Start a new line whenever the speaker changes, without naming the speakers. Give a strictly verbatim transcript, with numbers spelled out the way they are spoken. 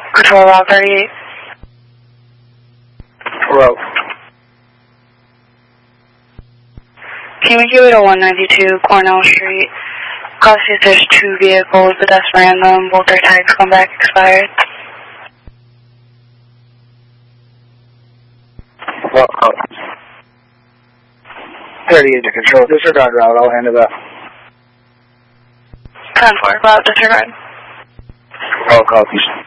Control Route thirty-eight.
Route.
Can we give it a one ninety-two Cornell Street? Cause there's two vehicles, but that's random. Both their tags come back expired.
Well, uh, thirty-eight to control. Disregard route. I'll handle that.
ten four, route disregard.
All copies.